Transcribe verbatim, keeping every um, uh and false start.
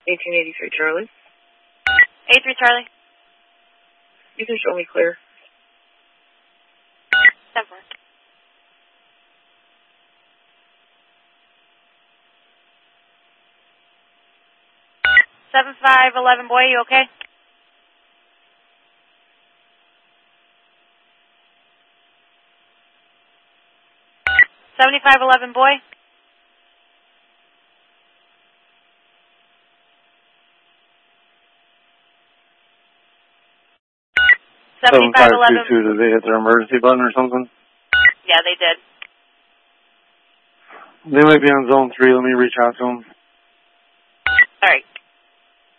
eighteen eighty-three Charlie. eighty-three Charlie. You can show me clear. ten four. seven five eleven boy, you okay? seventy-five eleven boy. seventy-five eleven. seven five two two, did they hit their emergency button or something? Yeah, they did. They might be on zone three. Let me reach out to them. All right.